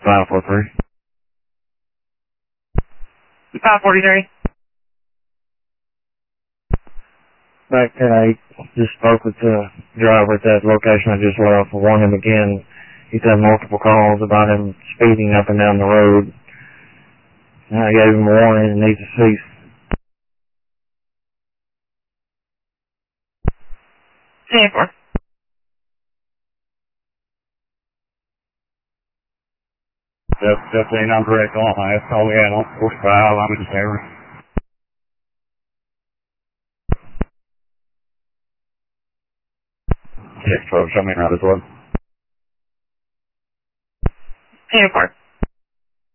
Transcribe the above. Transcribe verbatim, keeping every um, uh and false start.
five four three. five forty-three. Back ten eight, just spoke with the driver at that location I just left. I warned him again. He's had multiple calls about him speeding up and down the road. And I gave him a warning and needs to cease. ten four. fifteen, I'm direct on. That's all we had on forty-five. I'm in the favor. six twelve, show me around as well. ten four.